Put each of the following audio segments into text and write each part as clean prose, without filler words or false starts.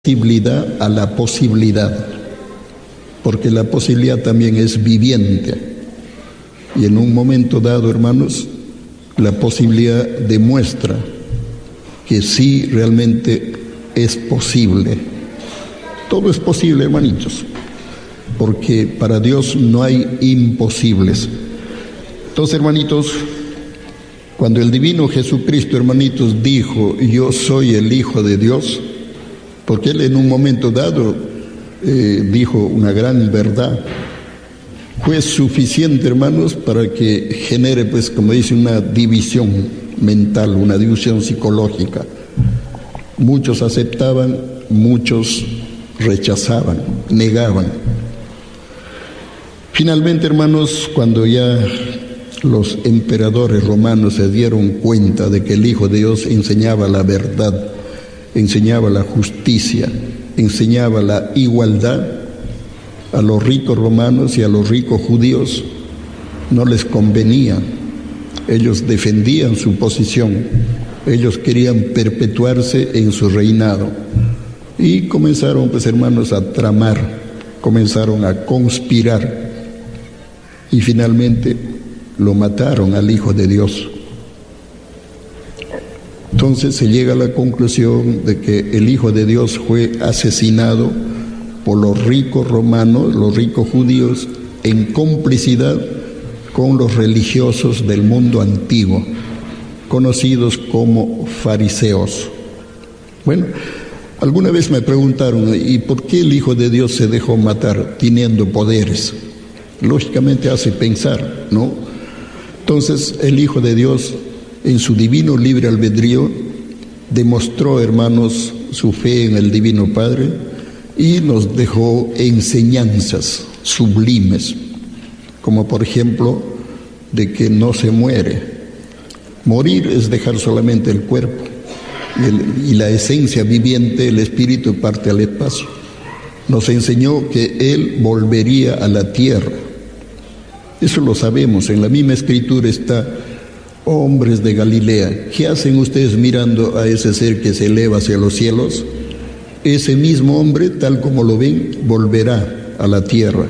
posibilidad a la posibilidad, porque la posibilidad también es viviente, y en un momento dado, hermanos, la posibilidad demuestra que sí realmente es posible. Todo es posible, hermanitos, porque para Dios no hay imposibles. Entonces, hermanitos, cuando el divino Jesucristo, hermanitos, dijo: yo soy el Hijo de Dios, porque Él en un momento dado dijo una gran verdad, fue suficiente, hermanos, para que genere, pues, como dice, una división mental, una división psicológica. Muchos aceptaban, muchos rechazaban, negaban. Finalmente, hermanos, cuando ya los emperadores romanos se dieron cuenta de que el Hijo de Dios enseñaba la verdad, enseñaba la justicia, enseñaba la igualdad, a los ricos romanos y a los ricos judíos no les convenía. Ellos defendían su posición, ellos querían perpetuarse en su reinado, y comenzaron, pues, hermanos, a tramar, comenzaron a conspirar, y finalmente lo mataron al Hijo de Dios. Entonces se llega a la conclusión de que el Hijo de Dios fue asesinado por los ricos romanos, los ricos judíos, en complicidad con los religiosos del mundo antiguo, conocidos como fariseos. Bueno, alguna vez me preguntaron: ¿y por qué el Hijo de Dios se dejó matar teniendo poderes? Lógicamente hace pensar, ¿no? Entonces el Hijo de Dios, en su divino libre albedrío, demostró, hermanos, su fe en el Divino Padre, y nos dejó enseñanzas sublimes, como por ejemplo de que no se muere. Morir es dejar solamente el cuerpo, y la esencia viviente, el espíritu, parte al espacio. Nos enseñó que Él volvería a la tierra. Eso lo sabemos, en la misma escritura está: hombres de Galilea, ¿qué hacen ustedes mirando a ese ser que se eleva hacia los cielos? Ese mismo hombre, tal como lo ven, volverá a la tierra.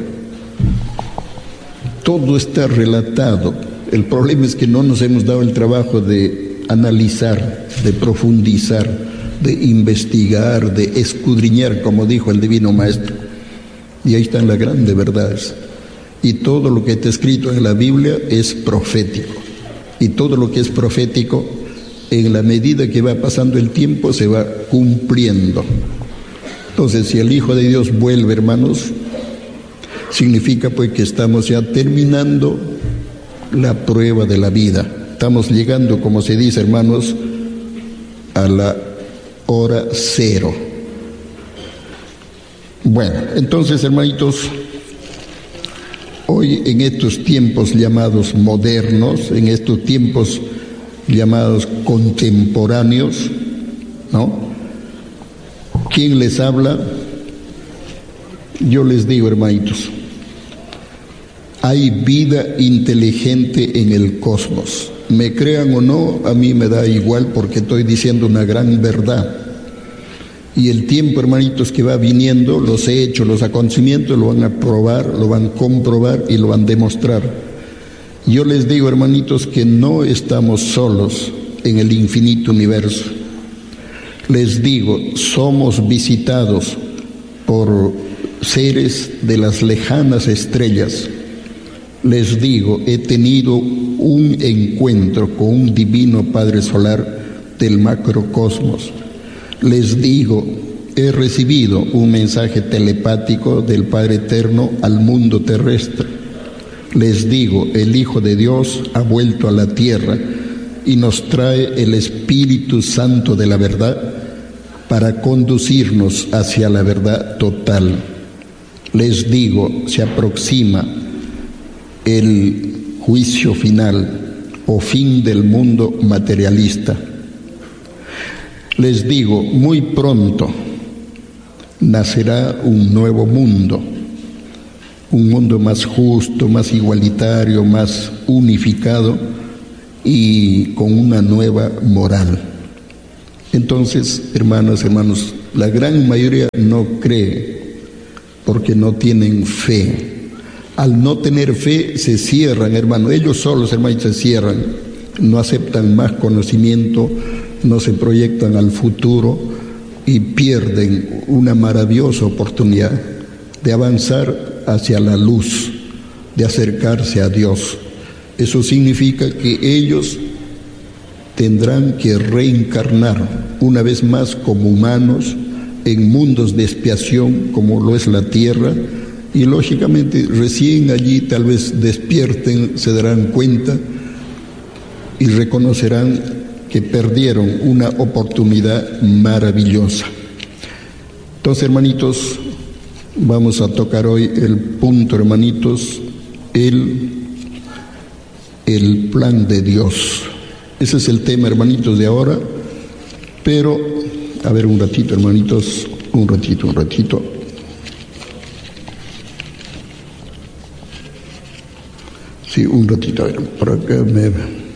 Todo está relatado. El problema es que no nos hemos dado el trabajo de analizar, de profundizar, de investigar, de escudriñar, como dijo el Divino Maestro. Y ahí están las grandes verdades. Y todo lo que está escrito en la Biblia es profético. Y todo lo que es profético, en la medida que va pasando el tiempo, se va cumpliendo. Entonces, si el Hijo de Dios vuelve, hermanos, significa pues que estamos ya terminando la prueba de la vida. Estamos llegando, como se dice, hermanos, a la hora cero. Bueno, entonces, hermanitos, hoy en estos tiempos llamados modernos, en estos tiempos llamados contemporáneos, ¿no? ¿Quién les habla? Yo les digo, hermanitos, hay vida inteligente en el cosmos. Me crean o no, a mí me da igual, porque estoy diciendo una gran verdad. Y el tiempo, hermanitos, que va viniendo, los hechos, los acontecimientos lo van a probar, lo van a comprobar y lo van a demostrar. Yo les digo, hermanitos, que no estamos solos en el infinito universo. Les digo, somos visitados por seres de las lejanas estrellas. Les digo, he tenido un encuentro con un divino Padre Solar del macrocosmos. Les digo, he recibido un mensaje telepático del Padre Eterno al mundo terrestre. Les digo, el Hijo de Dios ha vuelto a la tierra y nos trae el Espíritu Santo de la verdad para conducirnos hacia la verdad total. Les digo, se aproxima el juicio final o fin del mundo materialista. Les digo, muy pronto nacerá un nuevo mundo, un mundo más justo, más igualitario, más unificado y con una nueva moral. Entonces, hermanos, La gran mayoría no cree porque no tienen fe. Al no tener fe se cierran, hermano. Ellos solos, hermanos, se cierran. No aceptan más conocimiento, no se proyectan al futuro y pierden una maravillosa oportunidad de avanzar hacia la luz, de acercarse a Dios. Eso significa que ellos tendrán que reencarnar una vez más como humanos en mundos de expiación como lo es la tierra, y lógicamente recién allí tal vez despierten, se darán cuenta y reconocerán que perdieron una oportunidad maravillosa. Entonces, hermanitos, vamos a tocar hoy el punto, hermanitos, el plan de Dios. Ese es el tema, hermanitos, de ahora. Pero, a ver, un ratito, hermanitos, un ratito. Sí, un ratito, a ver, por acá me...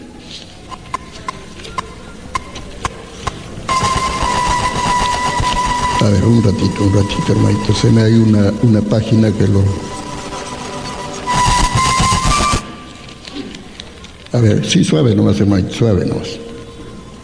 A ver, un ratito, hermanitos, se me hay una página que lo... A ver, sí, suave nomás, hermanito, suave nomás.